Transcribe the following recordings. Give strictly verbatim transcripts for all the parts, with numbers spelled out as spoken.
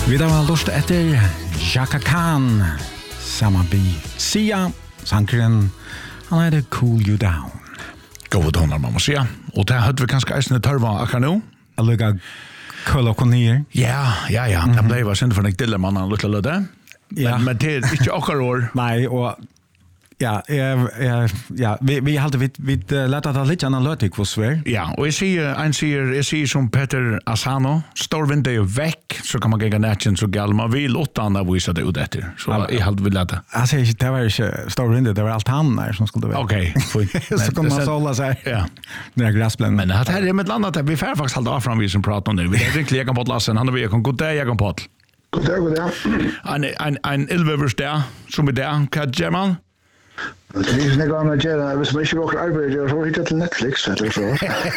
Vi da var lust etter Chaka Khan sammen med Sia, sankeren, han heter Cool You Down. Gode toner, man må si. Og det hadde vi kanskje eisende tørva akkurat nå. Jeg lukker køl og konir. Ja, ja, ja. Det ble jo synd for en dille mann, han lukket lødde. Men, men det er ikke akkurat år. Nei, og ja, jeg, jeg, ja, vi vi hade vi vi lät det lite analytik för svär. Ja, och jag ser en ser jag ser som Peter Asano, stor vinter är veck så kan man gå nätchen så galma vill åtta andra visar det ut efter. Så jag hade vill lätta. Alltså det var inte stor vinter, det var allt han där som skulle vara. Okej, fint. Så kommer man sålla sig. Ja. När gräsplen. Men det här är med landet vi får faktiskt hålla fram vi som pratar om det. Vi är verkligen jag kan på lassen. Han och vi kan gå där jag kan på. God dag, god dag. En en en elvevers där som är där kan German. Det är inte något annat att hvis man inte åker arbete, så hittar till Netflix eller så.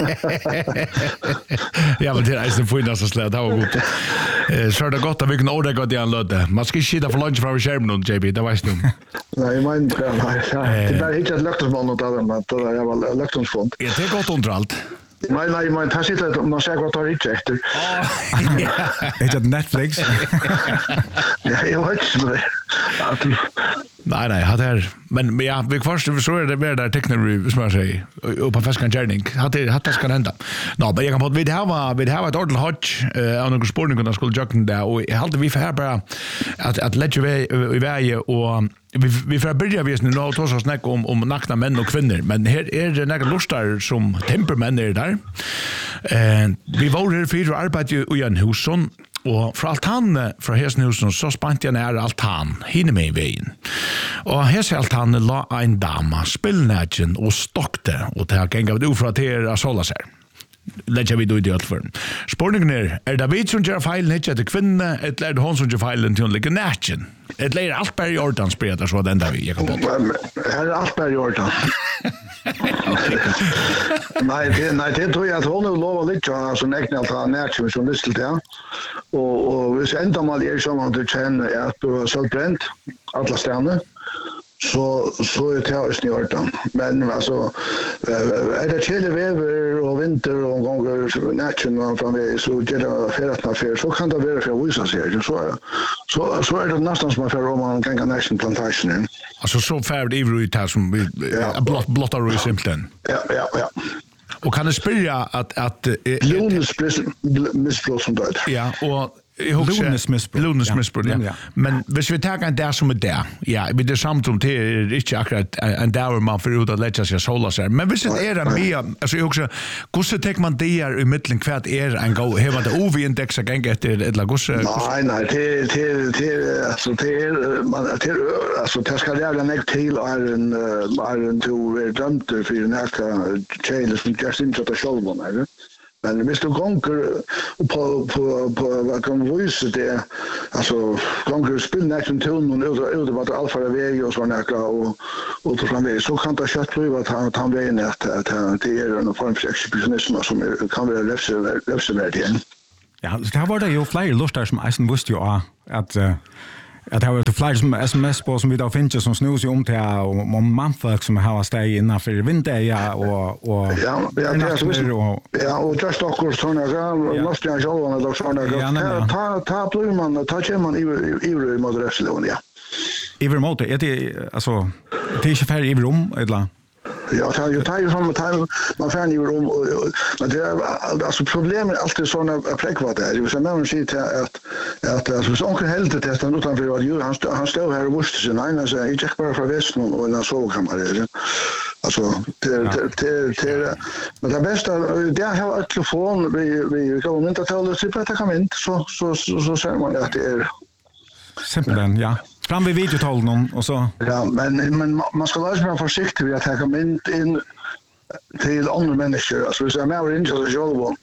Ja, men det är inte för så slätt, det var gott. Så är det gott att vi kan ordna gott i en löte. Man ska inte skita för lunch från skärmen, J B, det vet du. Nej, jag menar, det är bara hittat ett löktonsmål något av dem, att det var löktonsfond. Ja, det är gott under allt. Nej, nej, men här sitter det, man ser vad tar inte efter. Är det Netflix? Ja, jag vet inte. Nej, nej, det är men ja, vi först så är det mer där teknologi som man säger och på fast gärning. Hade det hade ska hända. Nå, men jag kan på vi det här var vi det här var ett ordentligt hotch eh av några sportningar skulle jogga där och jag hade vi för här bara att att lägga i vägen och vi vi får börja vi nu då så snacka om om nakna män och kvinnor men här är det några lustar som temperament är där. Eh vi var här för arbete i en huson og fra altanen fra Hesnhusen så spant jeg nær altan, hinne med i veien. Og hese altanen la en dama, spillnætjen og stokte, og det har gengav ut fra til å såla seg. Letja vi då i det alt for. Spårningen er, er det vi som gjør feilen ikke til kvinne, eller er det hun som gjør feilen til å ligge nætjen? Et leir alt bare i ordan, spør jeg så den der vi gikk på. Her er alt bare i ordan. Nej, det nej det tror jag att hon har lovat lite alltså näkna allt nätchen som visst det. Och och hvis ända mal är som att du känner att du har så bränt alla stjärnor. Så så är det här i ordan. Men alltså är det chile väder och vinter och gånger nätchen och fram så det är färdigt för så kan det vara för vissa sig så så så är det nästan som för om man kan nästan plantationen. Alltså så färd i ut här som vi blott blottar i simpelthen. Ja, ja, ja. Och kan det spela att att Jonas missbruk som dött. Ja, och Lunes missbruk. Lunes missbruk, ja. Men hvis vi tar en der som er der, ja, vi det samt om det er ikke akkurat en der man får ut å lette seg sola seg. Men hvis det er en mye, altså jeg husker, hvordan tenker man det er i midten hvert er en gang, har man det O V-indeks og gang etter, eller hvordan? Nei, nei, det det det altså det er man det altså det skal gjøre nek til er en er en to er dømt for en ekka tjejle som just ikke at sjølv man, men hvis du gonger på på på vad kan visa det alltså gonger spela action tune och ut ut vad alfa väg och såna där och och så framväg så kan det kött bli att han han vägen att att det är en form av exhibitionism som kan vara läfse läfse med igen. Ja, så det var det ju flera lustar som Eisen visste ju att att det var det flyger som S M S på som vi då finns som snus om till och manfolk som har stay innanför vinter ja och och ja ja det är så ja och just också såna där måste jag själva då såna där ta ta blir man ta kör man i i i moderationen ja i remote är det alltså det är inte färre i rum eller ja, tar ju tar ju som tar man får ju rum men det är alltså problemet är alltid såna präkvat där. Det är så man ser till att att alltså så onkel helt det stan utanför vad ju han han står här och måste sig nej alltså jag checkar bara för västen och en så kan man det. Alltså det det det men det bästa det har ett telefon vi vi kan inte ta det så att det kan inte så så så ser man att det är simpelt ja. Fram vid videotalen och så. Ja, men men man ska vara så försiktig med att ta in in till andra människor. Alltså så är man inte så jobba.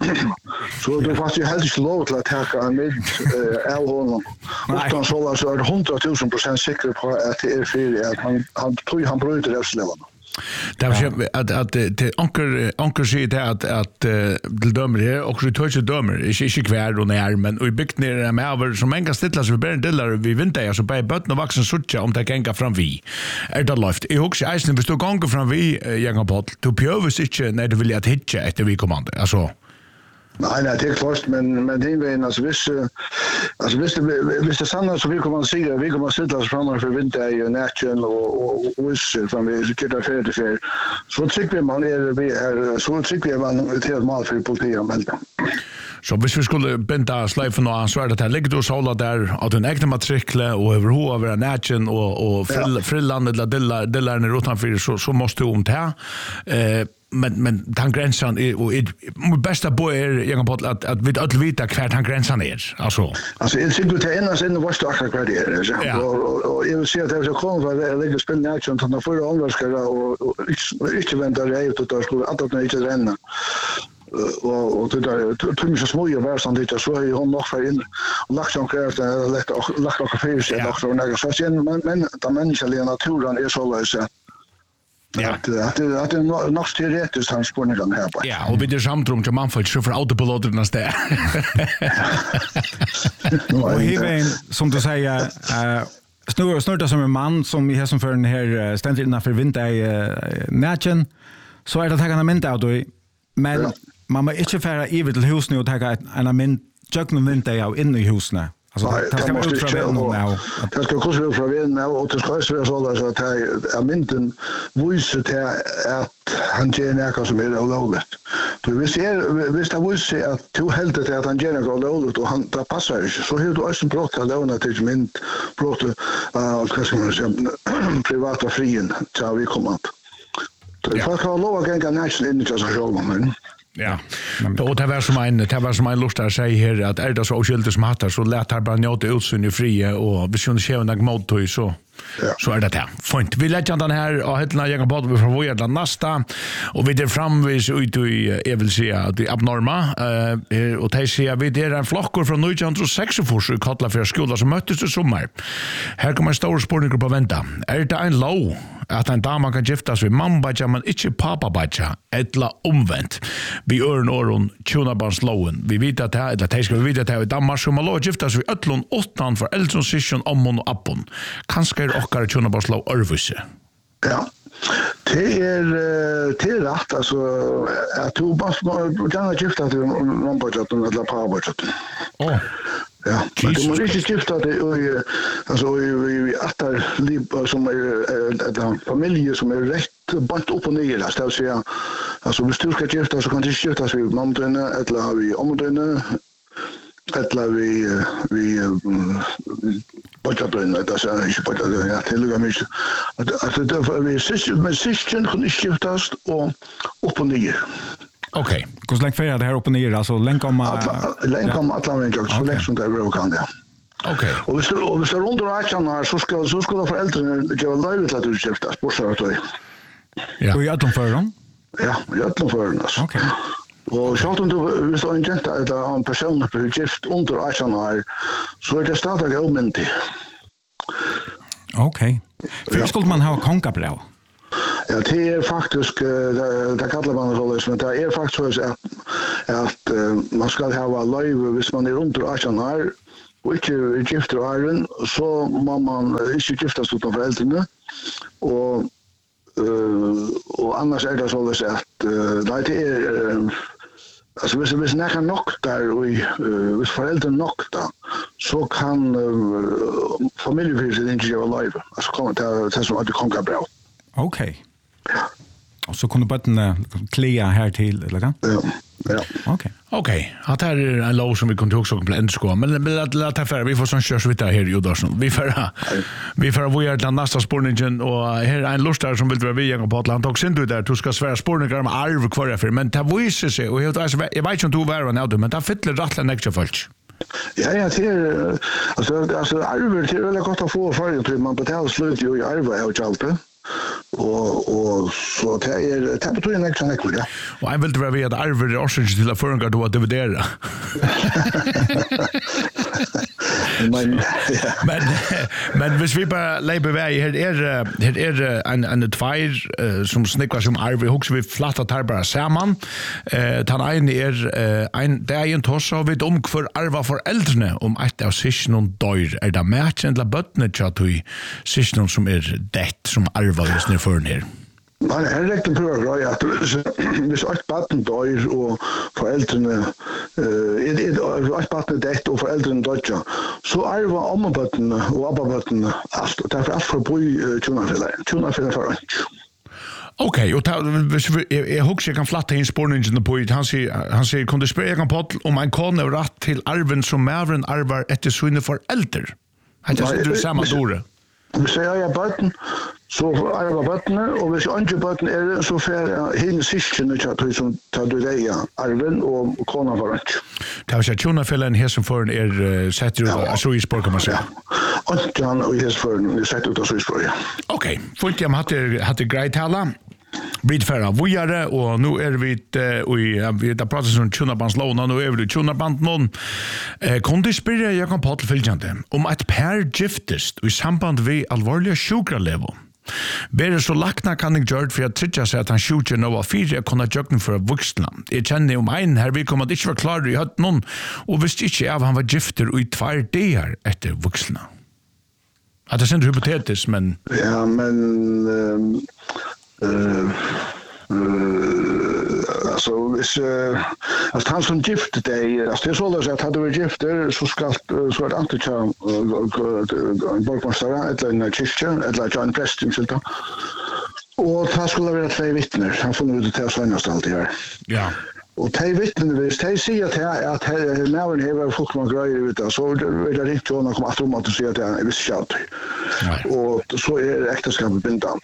Så du fast ju helt inte lov till att ta en med el honom. Och då så så är hundratusen procent säker på att det är för att han han tror han bryter det slåna. Det var att att det anker anker sig det att att till dömer här och så touch dömer är inte kvar och när men vi byggt ner med över som en kan stilla så vi bär dillar vi vinter så på botten och vuxen sucha om det kan gå fram vi är det lift i hooks isen vi står gånger fram vi jag på to pjövs inte när du vill att hitcha efter vi kommande alltså Nej, nej, det är klart, men men det är väl alltså visst alltså visst visst det sanna så vi kommer att se vi kommer att sitta oss framför för vinter i nationen och och visst från vi ska ta för det för så tycker vi man är vi är så tycker vi man ett helt mal för politiken melda. Så hvis vi skulle binda sleifen og ansvar at det ligger du sola der at en ekne matrikle og over ho over nationen og og frillandet la dillar dillarne utanför så så måste du om det. Eh men men den gränsen är och det bästa bo är jag på att att vi alla vita kvart han gränsen är alltså alltså jag tycker det ända sen var starka kvart det är så och jag vill se att det så kommer för det ligger spel nation från förra omgången och inte vänta det ut att skulle att det inte renna och och det där tror mig så små ju var sånt det så är hon nog för in och lagt som krävt lätt och lagt och för sig nog så några så sen men men den mänskliga naturen är så lösa. Ja, att det att det nog teoretiskt han spårningen här på. Ja, och vi det samtrum till man för för autopiloterna där. Och även som du säger eh snurra snurra som en man som i här som för den här ständigt innanför vinter i nationen så är det att han mynd av då men man må inte färra över till huset nu och ta en mynd jöknen vinter av inne i huset. Alltså det ska måste ut från nu. Det ska kosta ut från nu och det ska vara så att är mynten visar till att han ger något som är olagligt. Du visst är visst det visar att du helt det att han ger något olagligt och han det passar inte. Så hur du också brott att låna till mynt brott eh vad ska man säga privata frien så vi kommer att. Det får kan lova gänga national in just så men ja. Och det var som en det var som en lust att säga här att är det så oskyldigt som hattar så lät här bara njuta utsyn i frie och vi skulle se en mot så ja. Så är det där. Fint. Vi lägger den här och hela jag på vi får vara nästa och vi det framvis ut i jag vill säga det abnorma eh och det ser vi det är en flockor från nittonhundrasex för kallar för skola som möttes i sommar. Här kommer en stor sportgrupp på vänta. Är det en low att en dam kan gifta sig med mamma men inte pappa bacha eller omvänt. Vi örn oron tjunabans lowen. Vi vet att det här det ska vi vet att det är Danmark som har gifta sig öllon åttan för äldre session om och appon. Kanske är och tjunabans low örvuse. Ja. Det är det är rätt alltså att du bara kan gifta dig med mamma eller pappa. Åh. Ja, men du måste inte gifta dig och alltså vi attar liv som är en familj som är rätt bant upp och ner där så säga alltså om du ska gifta så kan du gifta dig med mamma eller vi omdöna eller vi vi Botjabrinn det så är inte på ja till mig att det vi syster med systern kan inte giftas och upp och ner. Okej. Hur länge för det här upp och ner alltså länge komma länge komma att lämna jag så länge som det är kan det. Okej. Och vi står och vi står runt och äter så ska så ska föräldrarna ge livet att utgiftas på så att ja. Och jag för dem? Ja, jag för dem. Okej. Och så att du vi står inte att en person på gift under äter så det startar jag om inte. Okej. För skulle man ha konkabrau? Ja, det är faktiskt det kallar man så men det är faktiskt så att att man ska ha live hvis man är runt och äter och inte gifter iron så man man inte giftas utan föräldrarna och och annars är det så att det är alltså hvis hvis näka nog där och hvis föräldrarna nog där så kan familjehuset inte göra live alltså kommer det det som att det kommer bra. Okej. Och så kunde bara klia här till eller kan? Ja. Ja. Okej. Okej. Att här är en lov som vi kunde också på ändsko men men låt ta för vi får sån körs vi där här i Jodarsson. Vi får vi får vara till nästa spårningen och här är en lustar som vill vara vi på Atlant och sen du där du ska svära spårningar med arv kvar för men det visar sig och jag jag vet inte hur var nu men det fyller rättla nästa folk. Ja, ja, det är alltså alltså arv det är väl gott att få för att man betalar slut ju i arv och allt det. Och och så det är det betyder inte så mycket ja. Och jag vill det vara vi att arver det orange till att förunga då att dividera. Men men men hvis vi bara lägger väg här är här är en en tvär som snickar som arver hooks vi flatta tar bara samman. Eh tan en är en där en tossa vid om för arva för äldre om ett av sig någon dör är det match eller butnet chat vi sig som är det som arva just nu för ner. Men her rekten prøver grøy at hvis ett baden dør og foreldrene er ett baden dett og foreldrene dør, så arver ommebøttene og abbabøttene alt. Og derfor alt for å bo i tjonafjellet. Tjonafjellet for ønsk. Ok, og ta, hvis vi, jeg, jeg husker jeg kan flatte inn spørningene på it. Han sier, han sier, kunne du spørre jeg kan på om en kone er rett til arven som mævren arver etter sine foreldre? Det er det samme dåre. Hvis jeg har bøtten, så arver bøttene, og hvis jeg ikke bøtten er det, så får jeg hele syskene til som tar du deg arven og kona for ønsk. Det vil si at tjonafellen her som foran er sett ut av Suisborg, kan man si. Ja, og han og her som foran er sett ut av Suisborg, ja. Ok, funnet jeg hadde, hadde greit tala. Bridfärra vujare och nu är vi uh, vi har pratat om tjonabandslåna, nu är vi i tjonaband någon. Eh, kunde spyrja jag kan på till följande om ett par giftest i samband med allvarliga sjukralevo. Bättre så lackna kan jag göra för att trycka sig att han skjuter några fyra kunna jökna för vuxna. Jag känner om en här vi kommer att inte vara klar i hött någon och visste inte av han var gifter i två dagar efter vuxna. Att det är inte hypotetiskt, men... Ja, men... Um... Uh, uh, alltså hvis uh, alltså han som gifte dig, alltså det är så att hade vi gifter så ska så att inte ta en borgmästare eller en kyrka eller en präst i sånt. Och han skulle vara två vittnen. Han får nu det till svennast alltid här. Ja. Och de vittnen vis de säger att att näven har folk man grejer ut så det är riktigt att komma att om att säga att det är visst skämt. Och så är äktenskapet bindande.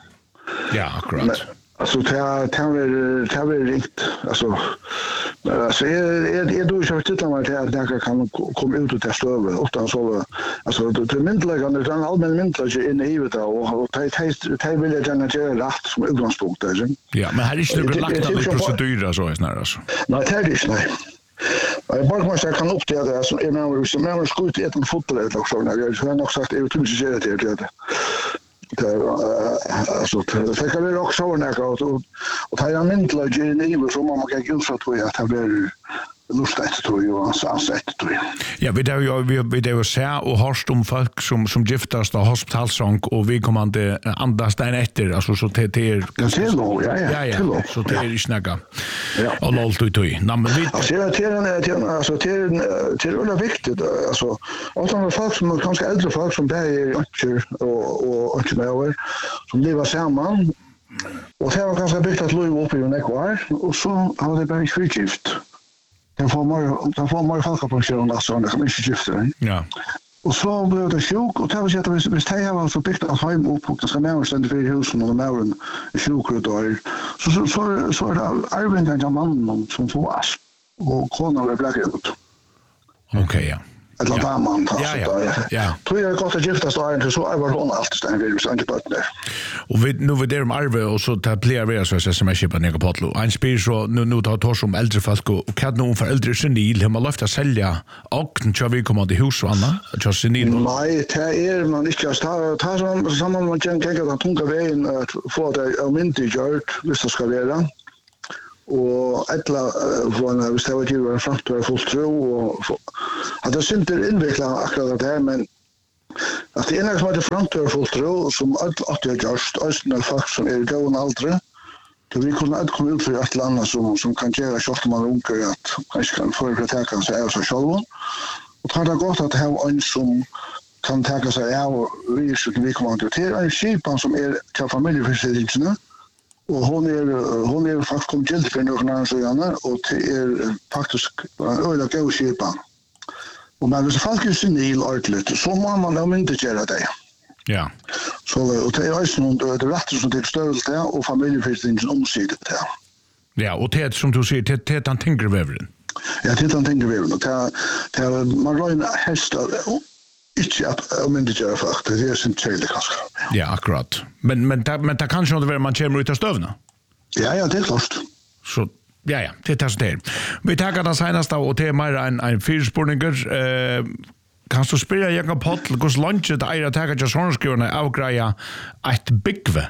Ja, akkurat. Men, alltså det är det är rikt alltså alltså är är är då så tittar man till att det kan komma ut och testa över utan så alltså det myndläggande det är allmän myndlägge in i det och det det vill jag gärna göra rätt som utgångspunkt där. Ja, men här är inte det lagt alla procedurer så är snarare alltså. Nej, det är det inte. Jag bara måste kan upp det där som är med som är skjut ett en fotboll eller också när jag har nog sagt jag tror inte det är det. Det alltså det kan vi också så när och och ta en myndlägge in i det som man kan utsätta på att det blir lustigt tror jag och ansett tror jag. Ja, vi där vi vi det var så och harst om folk som som giftas av hospitalsång och vi kommer inte andas där efter alltså så det är ganska ja ja ja så det är ju snacka. Ja. Och låt ut i. Nej men vi alltså det är det alltså det är det är viktigt alltså alla folk som kanske äldre folk som där är inte och och inte mer som lever samman och det var ganska byggt att lov upp i en ekvar och så har det bara frigift. Den får mer den får mer folkpension där så det kan inte gifta. Ja. Och så blev det sjuk och det var så att vi vi stäja var så byggt att hem upp och det ska mer ständigt för husen och mer sjuk då. Så så så så det Arvin den mannen som får as och kona blev blackout. Okej, ja. Eller ja. Man ja, ja, ja. Tror jag gott att gifta så inte så var hon allt stäng vi så inte på det. Och vi nu vid dem arve och så tar player vi så S M S på Nego Potlo. En spel så nu nu tar tor som äldre folk och kan någon för äldre senil hemma lyfta sälja och tror vi kommer till hus och Anna. Just senil. Nej, det är man inte just ta ta som samman man kan tänka att tunga vägen att få det om inte gjort visst ska vara. Och alla från vi ställer ju fram till fullt tro och att det synter inveckla akkurat det här men att det ena som är fram till fullt tro som att jag just östnal folk som är gåen aldrig då vi kunde att komma ut för ett land som som kan göra short man onkel att kanske kan få det att kan säga så själv och tar det gott att ha en som kan ta sig av vi så vi kommer till en skipan som är till familjeförsäkringarna. Och hon är hon är faktiskt kom till för några år sedan och det är faktiskt öliga gåskipan. Och man vill faktiskt senil ordentligt så må man då inte göra det. Ja. Så och det är ju något det rätt som det stöd där och familjeförsäkringen omsidigt där. Ja, och det som du säger det det han tänker vävren. Ja, det han tänker vävren och det det man rör häst inte att om inte göra fakt det är sin tjejlig kanske. Ja, akkurat. Men men ta, men det kanske inte vara man kommer ut av stövna. Ja, ja, det är klart. Så ja ja, det är så där. Vi tar det senaste och det är mer en en fyrspårninger eh kan du spela Jakob Potl hur lunch det är att ta just hornskrivna avgreja ett bigve.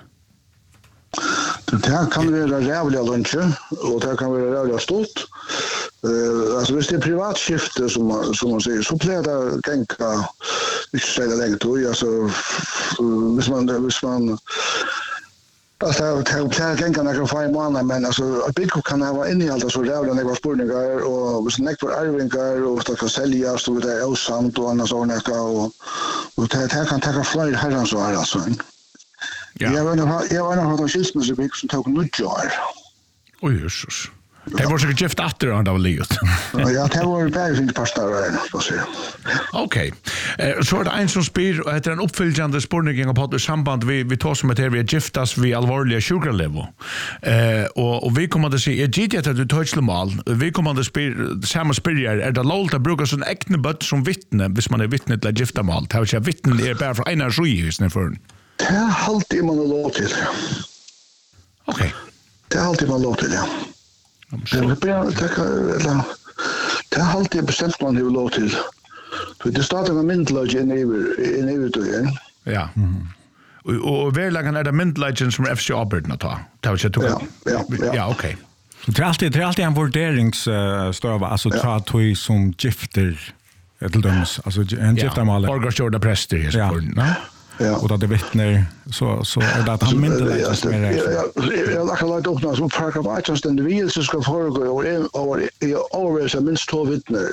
Det kan vara rävliga lunch och det kan vara rävliga stort. Eh alltså visst det är privatskifte som man som man säger så blir det tänka inte säga läget då alltså hvis man hvis man Alltså det har klart gänga några fem månader men alltså att bygga kan ha inne i allt så jävla några spårningar och så näck för arvingar och så kan sälja så det är osamt och annars och näka och och det här kan ta fler herran så här alltså. Ja. Jag var nog jag var nog att skilsmässa så bygg som tog nu jar. Oj Jesus. Det var så gift efter han var livet. Ja, det var bara fint pastor så så. Okej. Eh så är det en som spyr och heter en uppfyllande spårning på det samband vi vi tar som heter vi giftas vi allvarliga sjuklevo. Eh och och vi kommer att se är gitet att du touchle mal. Vi kommer att spyr samma spyr är det lålt att bruka sån äkne bött som vittne hvis man är vittne till gifta mal. Det vill säga vittnen är bara för ena sjukhusen för. Det är alltid man låt till. Okej. Det är alltid man låt till ja. Det är bara det det är alltid bestämt man hur låt till. För det startar med myndlage in över in över då igen. Ja. Och och verkligen är det myndlagen som F C Auburn att ta. Det var ju Ja, ja. Ja, okej. Så det är alltid, det är alltid en vurderingsstöv, alltså tra tog som gifter till döms, alltså en giftermål. Borgarstjorda präster i skolan. Ja. Ja. Och då det vittner så så är det att han mindre som är det. Jag jag lackar lite upp när så parka på att den vi så ska föregå och och always a minst två vittnen.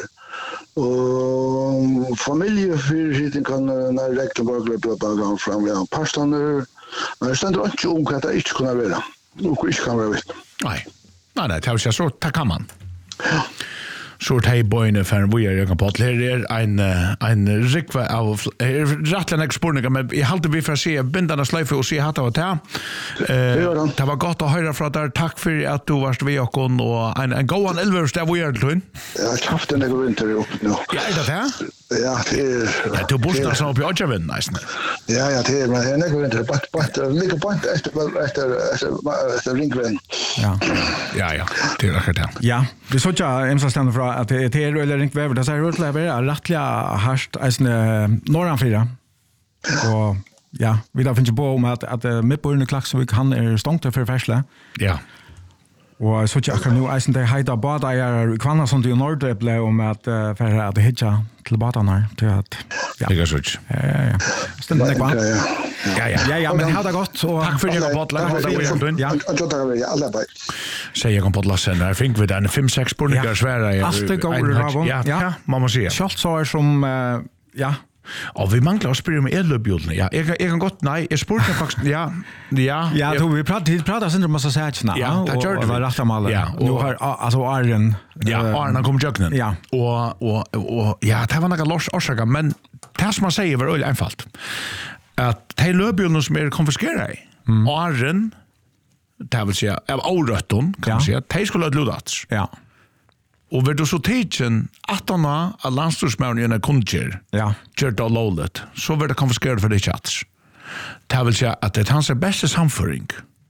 Och familjefyrheten kan när räkna bara på bakom fram ja pastorn men det ständer inte om att det inte kunna vara. Och inte kan vara vittne. Nej. Nej, nej, det är så ta kan man. Ja. Så hej boyne för vi är jag kan på att här är en en rikva av rättliga exportningar men jag hade vi för att se bindarna slöjfe och se hata och ta. Eh det var gott att höra från där. Tack för att du varst vi och och en en goan elvers där vi är till. Ja, kraften är går inte upp nu. Ja, är det här? Ja, det är ja, du borde så på jag vet nice. Ja, ja, det är men det går inte bara bara ligga på efter efter efter ringren. Ja. Ja, ja. Det är det. Ja, vi såg ju emsa stanna för att det är eller ring väver det så här rullar det rättliga harst alltså norran fyra. Och ja, vi där finns ju på om att att mitt på under klack så vi kan är stångt för färsla. Ja. Och så jag kan nu eisen det heita bada är kvanna som du norr blev om att för att hitcha till badarna till att ja. Det är så. Ja, ja, ja. Stämmer det kvar? Ja, ja. Ja, ja, men ha det gott och tack för det på att det var ja. Jag tar det alla på. Säger jag på lassen där fick vi den fem sex spårningar svära jag. Allt det går ja. Ja, mamma säger. Schalt så som ja. Och vi manglar oss spyr om elbjulna. Ja, jag jag kan gott nej, jag spurte faktiskt ja. Ja. Ja, då vi pratade pratade sen massa sätchna. Ja, det gör det. Var rätt mal. Ja, nu har alltså Arjen. Ja, Arjen kom juggnen. Ja. Och och och ja, det var några loss orsaka, men det som man säger var öl einfalt. Att de löbjulna som är konfiskerade. Mm. Arjen det vill säga av orötton kan man säga. De skulle ha ludats. Ja. Och vid du så teachen att han har landstorsmännen i en kundger. Ja. Kört av lålet. Så var det konfiskerat för det chats. Det vill säga att det är hans bästa samföring.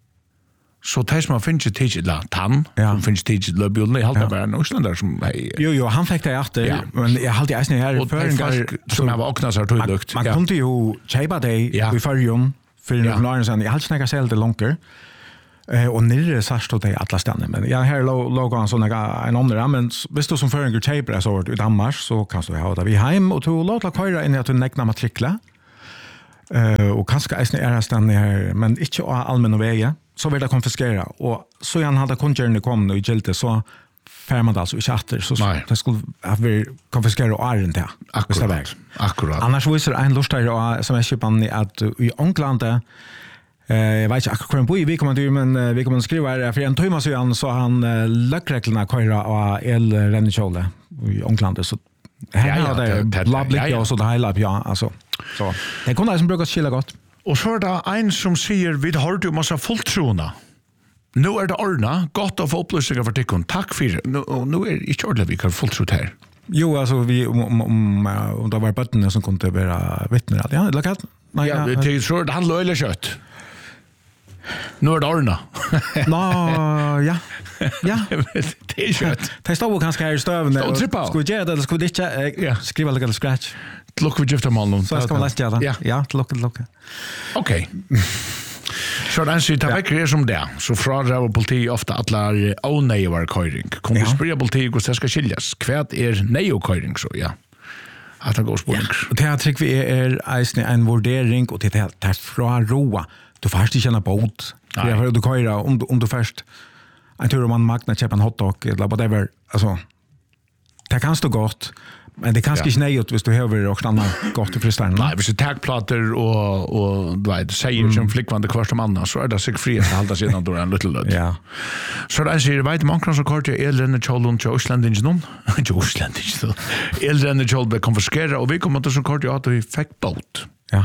Så det som man finns i teachet la tann. Ja. Som finns i teachet la bjulna. Jag halte bara en Östländare som hej. Jo, jo, han fick det efter. Ja. Men jag halte eisen här. Och folk som har vaknat så har tog lukt. Man, man ja. kunde ju köpa det ja. i förrjun. För ja. några år sedan. Jag halte snäcka sig lite långt. Eh och nere så stod det alla ställen men jag här låg han såna en andra men visst du som förenger taper så vart i Danmark så kan du ha det vi hem och to låta köra in i att du näkna matrikla. Eh och kanske är är stan här men inte allmänna vägar så vill det konfiskera och så han hade konkurrenter kom nu i gilte så fär man alltså i chatter så Nej. det skulle ha vi konfiskera och är inte. Akkurat. Akkurat. Annars visar en lustigare som är köpan att i England Eh jag vet inte akkurat på vi kommer till men vi kommer skriva för en timme så han så han lökreglerna köra av el rennkjole i England så här har det labbligt och så det hela ja alltså så det kommer som brukar skilla gott och så är det en som säger vi har du massa fulltrona nu är det ordna gott att få upplysningar för tikon tack för nu nu är inte ordentligt vi kan fulltrot här jo alltså vi om om om det var bötterna som kunde vara vittnen ja det lakat nej ja det är så det handlar eller kött. Nu är det ordna. Nå, ja. Ja. Det är kött. Det står kanske här i stöven. Ska vi göra det eller ska vi inte skriva lite scratch? Look vi gifta mal. Så ska man läsa det. Ja, ja, look look. Okej. Så den sitter väck är som det. Så frågar politi ofta att la oneivar köring. Kommer spela politi och det ska skiljas. Kvärt är neo köring så ja. Att det går spårning. Och det här tycker vi är eisen en värdering och det här från roa du får inte känna båt. Jag har du köra om om du först jag tror man magna köpa en hotdog eller whatever alltså det kan stå gott men det kanske inte nej hvis du behöver också annat gott i fristan. Nej, hvis du tagplater och och du vet säger mm. som flickvande kvar som annan så är det säkert fri att hålla sig innan då en liten löd. Ja. Så där ser vet man kan så kort jag elrenne cholon Joshlandingen någon. Joshlandingen så. Elrenne cholbe konfiskera och vi kommer att så kort jag att vi fick båt. Ja.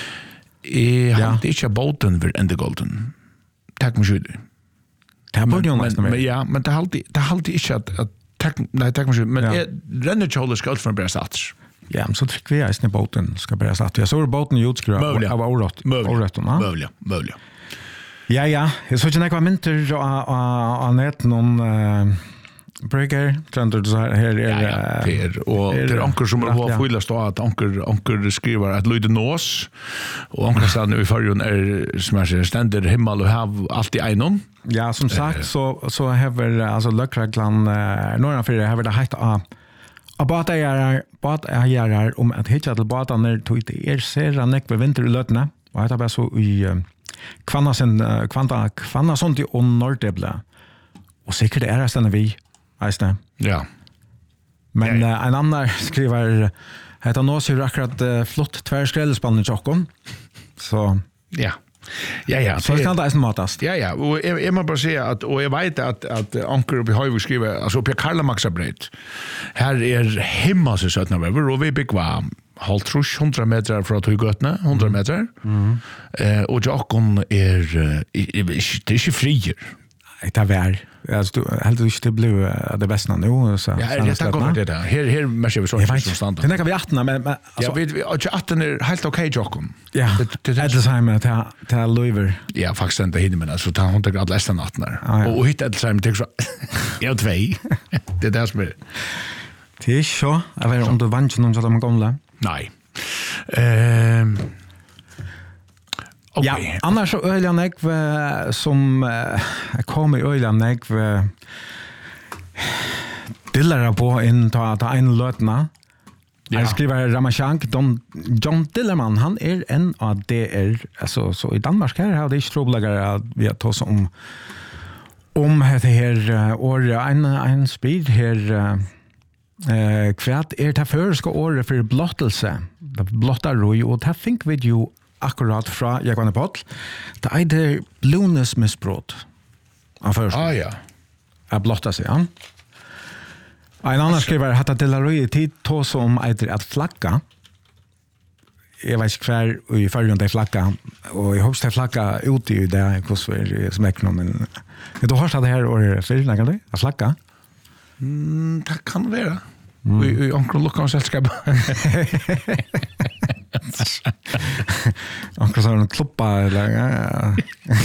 I har det inte båten för ända golden. Tack mycket. Det borde ju nästan men ja, men det har alltid det har alltid inte att att tack nej tack mycket men renne cholon ska från bästa sats. Ja, men så tycker vi att den båten ska börja satt. Jag såg båten utskriva av orätt. Orätt, va? Möjliga, möjliga. Ja, ja. Jag såg inte några mynter av nätet någon Brygger, trender du så här här är ja, per och det är anker som har fullast då att anker anker skriver att lyder nås och anker sa nu i förrjun är smasher ständer himmel och hav allt i enon. Ja, som sagt så så har alltså lökreglan norra för det har det hett a About är bad är om att hitta till badan när tog det är ser näck på vinterlötna och det bara så i kvanna sen kvanta kvanna sånt i norrdebla och säkert är det sen vi Eisne. Ja. Men ja, ja. en annan skriver heter nå så akkurat uh, flott tvärskrellspann i Stockholm. Så ja. Ja ja, så kan det eisen matast. Ja ja, och jag, jag måste bara säga att och jag vet att att Anker uppe har vi skriver alltså på Karla Maxabret. Här är hemma så sötna över och vi bygg var halv hundra meter från Tugötna, hundra meter. Mm. Eh och Jakob är det är inte frier. Det är vär. Alltså du helt du inte blev det bästa nu så. Ja, det är gott det där. Här här måste vi så förstå. Det kan vi åttna men alltså ja, vi vi åttna är helt okej Jakob. Ja. Det är det samma till till Louver. Ja, faktiskt inte hinner men alltså ta hon inte grad lästa natten. Och hitta det samma till så. Ja, två. Det där som det är så. Jag vet om du vann någon så de gamla. Nej. Ehm Okay. Ja, annars så öliga jag som uh, kommer i öliga jag dillar på in ta ta en lötna. Ja. Jag skriver Ramashank Don John Dillerman han är en av det är alltså så i Danmark här har det stroblagar vi har tagit om om det här år en en speed här eh kvart är det förska året för blottelse. Det blottar roj och det think with you akkurat fra Jakobne Poll. Det er det blunes misbrott. Ah ja. Jag blottar sig, ja. En annan skriver att det är röj tid to som är att flagga. Jag vet inte kvar i förrjun det flagga. Och jag hoppas det flagga ute i det hos vi smäckna. Men du har det här året för när du att flagga? Mm, det kan vara. Mm. Vi vi onkel Lukas sällskap. Onkel så en klubba eller ja.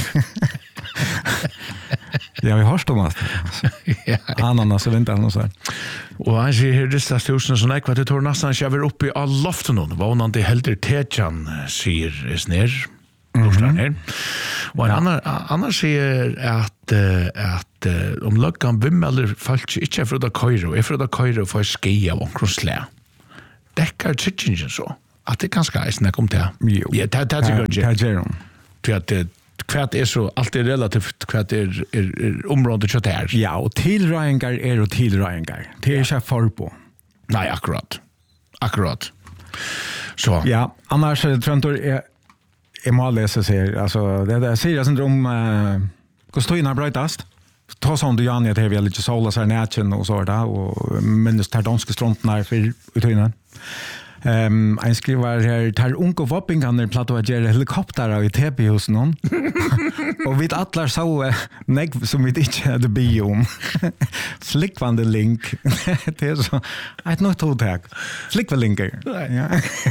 Ja, vi har stått. Ja. Ananas och väntar och så. Och han säger det där tusen så nej vad det tar nästan jag vill upp i all loften och vad hon inte helt Tejan säger snär. Mm här. Och en annan annan säger att att om luckan vimmel fallt inte för det Kairo, är för det Kairo för skia och krosslä. Täcker chicken så. Att det ganska är snack om det. Ja, det det tycker jag. Det är för att det kvart är så allt är relativt kvart är är området så där. Ja, och tillröingar är och tillröingar. Det är inte för på. Nej, akkurat. Akkurat. Så. Ja, annars tror jag är är mål läsa sig alltså det där säger syndrom eh kostar brightast. Ta sån du Jan att det är väl lite sola så nätchen och så där och minst tar danska strontarna för utöna. Ehm en skriver här tar unko vopping kan platta att göra helikopter i T P hos någon. Och vi alla så nägg som vi inte hade biom. Flickvande link. Det är så ett något tag. Flickvande linker. Ja.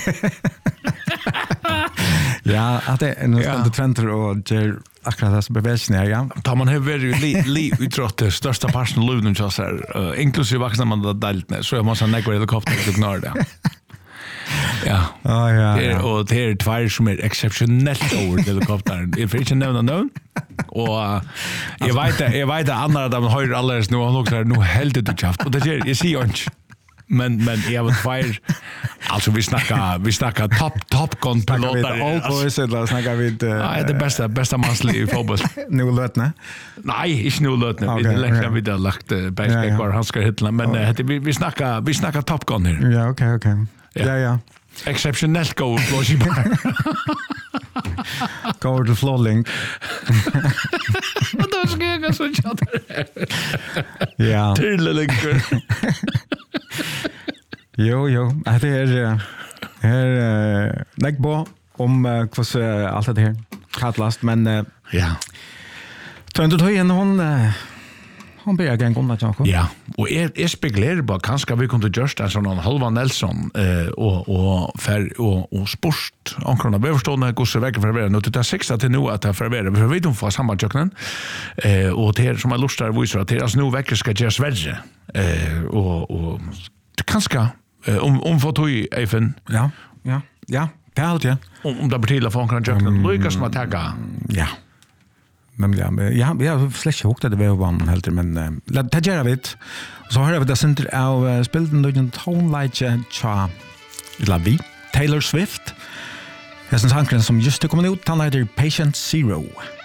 Ja, att det är en trender och ger akkurat det som bevägelsen ja. Tar man här väldigt li, li utrott största parten luden så här uh, inklusive vuxna man det delt med så jag måste nägga helikopter till ignorera det. Ja. Ja, ja. Det är och det är två som är exceptionellt över helikoptern. Det är inte nämna någon. Och jag vet jag vet att andra de har alldeles nu och också nu helt det chaft. Och det är jag ser ju inte. men men jag var fire. Alltså vi snackar vi snackar top top gun piloter. All boys eller snackar vi Nej, det bästa bästa manslig i fotboll. Nu lötne. Nej, inte nu lötne. Vi lägger vi där lagt backback var han ska hitla, men vi vi snackar vi snackar top gun här. Ja, okej, okej. Ja, ja. Exceptionellt go Floshy bar. Go to Flowlink. Då ska jag så chatta. Ja. Tilllägger. Jo, jo. Det är är lägg på om vad allt det här katlast, men ja. Så inte ta igen hon hon ber jag gå något också. Ja, och är är spekulerar på kanske vi kunde just en sån halva Nelson eh och och för och och sport ankrarna behöver gå så väg för vara nu till sex till nu att för vara för vet om för samma jöknen eh och det som är lustar visar att det alltså nu veckor ska göra Sverige eh och och kanske om om för tog även ja ja ja det är det om om det betyder för kan jöknen Lucas Mataga ja. Men ja, ja, vi har släckt ihop det var vann helt men det gör vi. Så har vi det center av spelten då en tone like cha la vi Taylor Swift. Det är en sång som just kom ut, han heter Patient Zero.